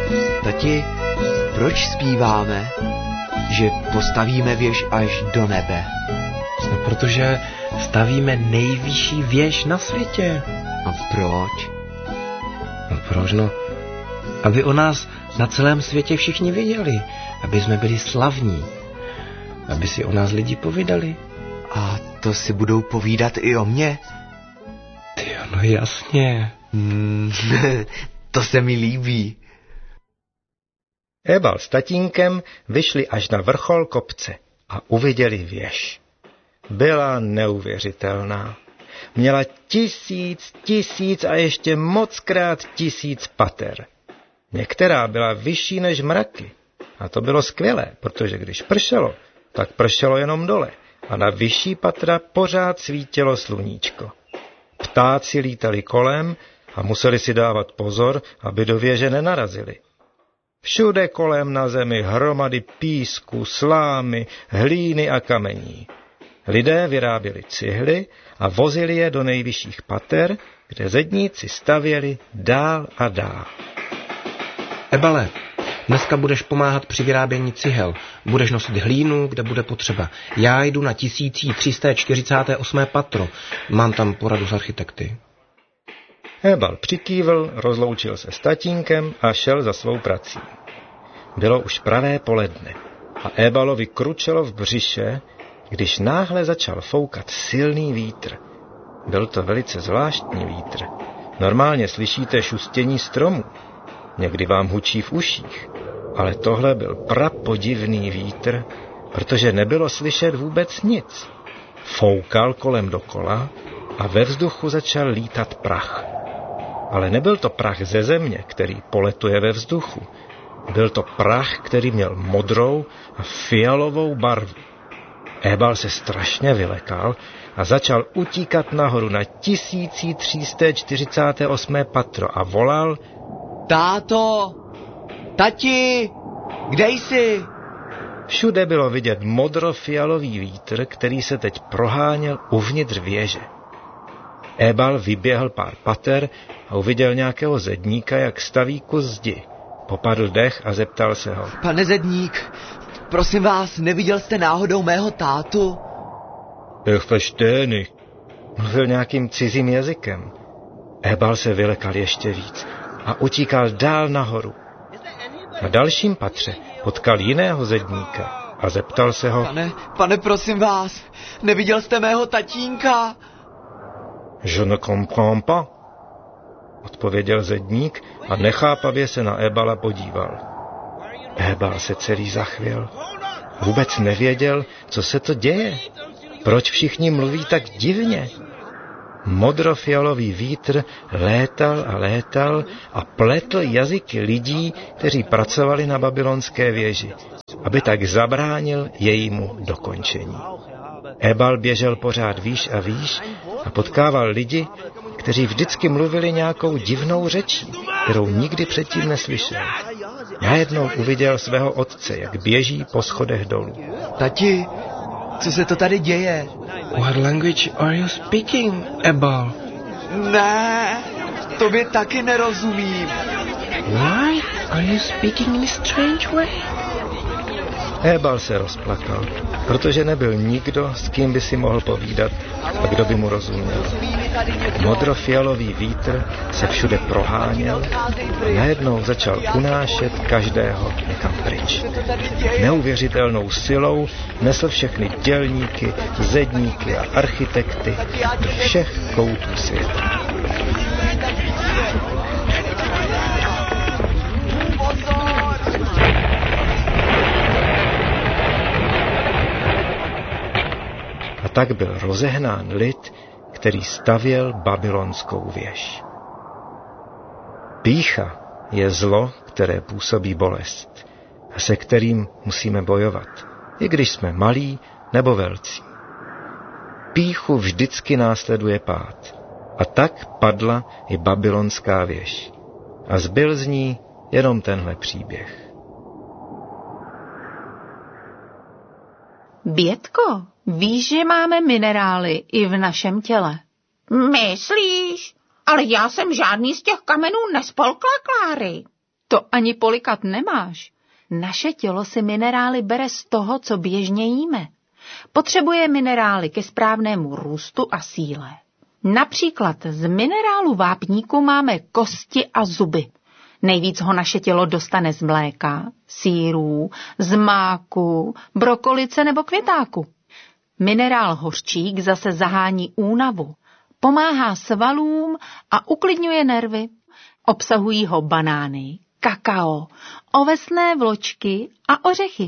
Tati, proč zpíváme, že postavíme věž až do nebe? No, protože stavíme nejvyšší věž na světě. A proč? No proč, no? Aby o nás na celém světě všichni věděli. Aby jsme byli slavní. Aby si o nás lidi povídali. A to si budou povídat i o mně? Ty, no jasně. To se mi líbí. Ebal s tatínkem vyšli až na vrchol kopce a uviděli věž. Byla neuvěřitelná. Měla 1000 a ještě mockrát 1000 pater. Některá byla vyšší než mraky. A to bylo skvělé, protože když pršelo, tak pršelo jenom dole. A na vyšší patra pořád svítilo sluníčko. Ptáci lítali kolem a museli si dávat pozor, aby do věže nenarazili. Všude kolem na zemi hromady písku, slámy, hlíny a kamení. Lidé vyráběli cihly a vozili je do nejvyšších pater, kde zedníci stavěli dál a dál. Ebale, dneska budeš pomáhat při vyrábění cihel. Budeš nosit hlínu, kde bude potřeba. Já jdu na 1348. patro. Mám tam poradu s architekty. Ebal přikývl, rozloučil se s tatínkem a šel za svou prací. Bylo už pravé poledne a Ebalovi kručelo v břiše, když náhle začal foukat silný vítr. Byl to velice zvláštní vítr. Normálně slyšíte šustění stromů. Někdy vám hučí v uších, ale tohle byl prapodivný vítr, protože nebylo slyšet vůbec nic. Foukal kolem dokola a ve vzduchu začal lítat prach. Ale nebyl to prach ze země, který poletuje ve vzduchu. Byl to prach, který měl modrou a fialovou barvu. Ebal se strašně vylekal a začal utíkat nahoru na 1348. patro a volal: Táto! Tati! Kde jsi? Všude bylo vidět modrofialový vítr, který se teď proháněl uvnitř věže. Ebal vyběhl pár pater a uviděl nějakého zedníka, jak staví kus zdi. Popadl dech a zeptal se ho: Pane zedník, prosím vás, neviděl jste náhodou mého tátu? Ich verstehe nicht. Mluvil nějakým cizím jazykem. Ebal se vylekal ještě víc a utíkal dál nahoru. Na dalším patře potkal jiného zedníka a zeptal se ho: Pane, prosím vás, neviděl jste mého tatínka? Je ne comprends pas, odpověděl zedník a nechápavě se na Ebala podíval. Ebal se celý zachvěl. Vůbec nevěděl, co se to děje. Proč všichni mluví tak divně? Modrofialový vítr létal a pletl jazyky lidí, kteří pracovali na babylonské věži, aby tak zabránil jejímu dokončení. Ebal běžel pořád výš a výš a potkával lidi, kteří vždycky mluvili nějakou divnou řečí, kterou nikdy předtím neslyšel. Najednou uviděl svého otce, jak běží po schodech dolů. Tati, co se to tady děje? What language are you speaking, Ebal? Ne, tobě taky nerozumím. Why are you speaking in a strange way? Ebal se rozplakal, protože nebyl nikdo, s kým by si mohl povídat a kdo by mu rozuměl. Modrofialový vítr se všude proháněl a najednou začal unášet každého někam pryč. Neuvěřitelnou silou nesl všechny dělníky, zedníky a architekty do všech koutů světa. A tak byl rozehnán lid, který stavěl babylonskou věž. Pýcha je zlo, které působí bolest a se kterým musíme bojovat, i když jsme malí nebo velcí. Pýchu vždycky následuje pád a tak padla i babylonská věž a zbyl z ní jenom tenhle příběh. Bětko, víš, že máme minerály i v našem těle? Myslíš? Ale já jsem žádný z těch kamenů nespolkla, Kláry. To ani polikat nemáš. Naše tělo si minerály bere z toho, co běžně jíme. Potřebuje minerály ke správnému růstu a síle. Například z minerálu vápníku máme kosti a zuby. Nejvíc ho naše tělo dostane z mléka, sýrů, z máku, brokolice nebo květáku. Minerál hořčík zase zahání únavu, pomáhá svalům a uklidňuje nervy. Obsahují ho banány, kakao, ovesné vločky a ořechy.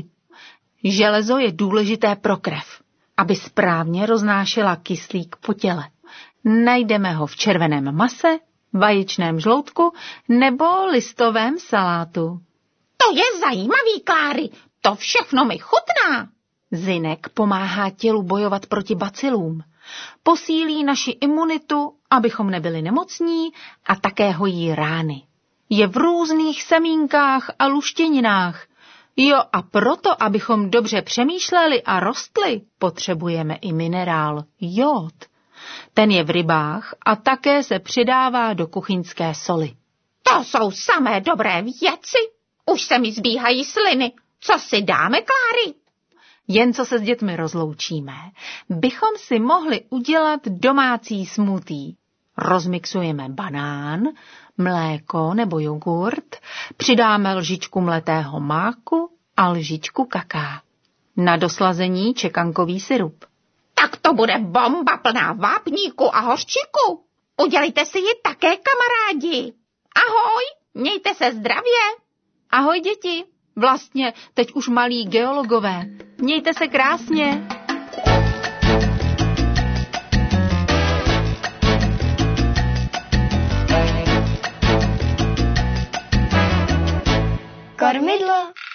Železo je důležité pro krev, aby správně roznášela kyslík po těle. Najdeme ho v červeném mase, vaječném žloutku nebo listovém salátu. To je zajímavý, Kláry, to všechno mi chutná. Zinek pomáhá tělu bojovat proti bacilům. Posílí naši imunitu, abychom nebyli nemocní, a také hojí rány. Je v různých semínkách a luštěninách. Jo, a proto, abychom dobře přemýšleli a rostli, potřebujeme i minerál jód. Ten je v rybách a také se přidává do kuchyňské soli. To jsou samé dobré věci. Už se mi zbíhají sliny. Co si dáme, Kláry? Jen co se s dětmi rozloučíme, bychom si mohli udělat domácí smoothie. Rozmixujeme banán, mléko nebo jogurt, přidáme lžičku mletého máku a lžičku kaká. Na doslazení čekankový syrup. Tak to bude bomba plná vápníku a hořčiku. Udělejte si ji také, kamarádi. Ahoj, mějte se zdravě. Ahoj, děti. Vlastně teď už malí geologové. Mějte se krásně. Kormidlo.